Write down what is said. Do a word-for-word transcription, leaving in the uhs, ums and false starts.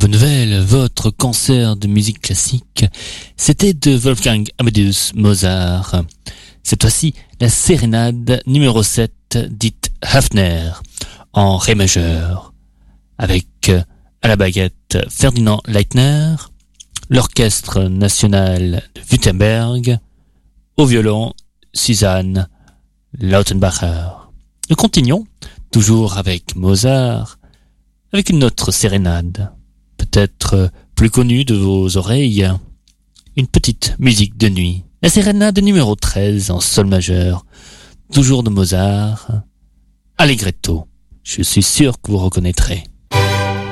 bonne nouvelle, votre concert de musique classique, c'était de Wolfgang Amadeus Mozart. Cette fois-ci, la sérénade numéro sept, dite Hafner, en ré majeur, avec à la baguette Ferdinand Leitner, l'Orchestre national de Württemberg, au violon Susanne Lautenbacher. Nous continuons, toujours avec Mozart, avec une autre sérénade, peut-être plus connue de vos oreilles, une petite musique de nuit. La sérénade numéro treize en sol majeur, toujours de Mozart, Allegretto. Je suis sûr que vous reconnaîtrez.